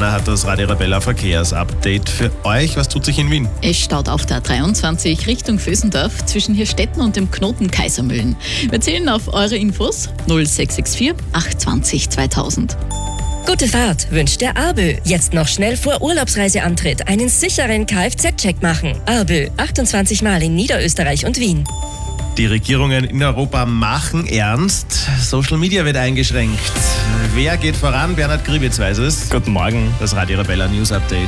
Jana hat das Radio Arabella Verkehrsupdate für euch. Was tut sich in Wien? Es staut auf der 23 Richtung Vösendorf zwischen Hirstetten und dem Knoten Kaisermühlen. Wir zählen auf eure Infos 0664 820 2000. Gute Fahrt wünscht der ABÖ. Jetzt noch schnell vor Urlaubsreiseantritt einen sicheren Kfz-Check machen. ABÖ, 28 Mal in Niederösterreich und Wien. Die Regierungen in Europa machen ernst. Social Media wird eingeschränkt. Wer geht voran? Bernhard Gribitz weiß es. Guten Morgen. Das Radio Arabella News Update.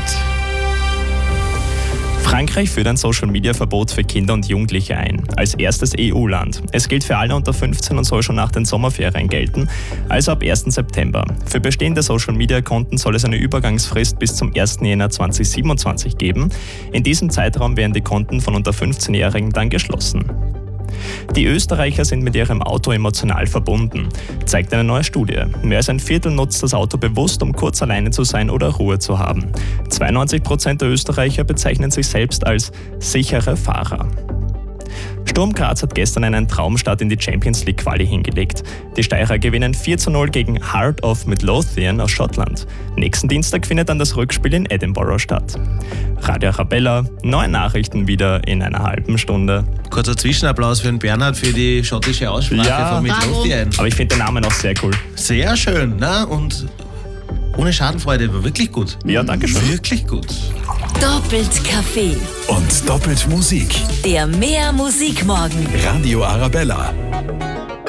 Frankreich führt ein Social-Media-Verbot für Kinder und Jugendliche ein. Als erstes EU-Land. Es gilt für alle unter 15 und soll schon nach den Sommerferien gelten, also ab 1. September. Für bestehende Social-Media-Konten soll es eine Übergangsfrist bis zum 1. Jänner 2027 geben. In diesem Zeitraum werden die Konten von unter 15-Jährigen dann geschlossen. Die Österreicher sind mit ihrem Auto emotional verbunden, zeigt eine neue Studie. Mehr als ein Viertel nutzt das Auto bewusst, um kurz alleine zu sein oder Ruhe zu haben. 92% der Österreicher bezeichnen sich selbst als sichere Fahrer. Sturm Graz hat gestern einen Traumstart in die Champions League Quali hingelegt. Die Steirer gewinnen 4:0 gegen Heart of Midlothian aus Schottland. Nächsten Dienstag findet dann das Rückspiel in Edinburgh statt. Radio Arabella, neue Nachrichten wieder in einer halben Stunde. Kurzer Zwischenapplaus für den Bernhard für die schottische Aussprache von Midlothian. Aber ich finde den Namen auch sehr cool. Sehr schön, ne? Und ohne Schadenfreude, war wirklich gut. Ja, danke schön. Wirklich gut. Doppelt Kaffee. Und doppelt Musik. Der Mehr Musikmorgen. Radio Arabella.